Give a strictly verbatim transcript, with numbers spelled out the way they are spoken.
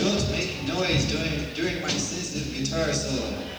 Don't make noise during, during my sensitive guitar solo.